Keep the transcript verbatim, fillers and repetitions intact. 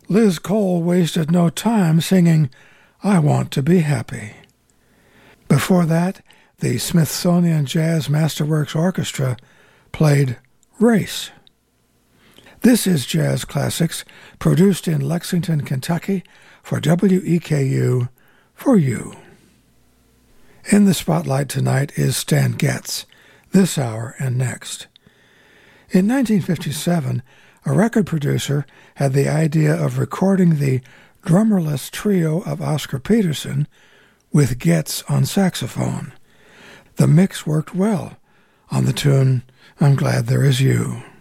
Liz Cole wasted no time singing I Want to Be Happy. Before that, the Smithsonian Jazz Masterworks Orchestra played Race. This is Jazz Classics, produced in Lexington, Kentucky, for W E K U, for you. In the spotlight tonight is Stan Getz, this hour and next. In nineteen fifty-seven, a record producer had the idea of recording the drummerless trio of Oscar Peterson with Getz on saxophone. The mix worked well on the tune I'm Glad There Is You.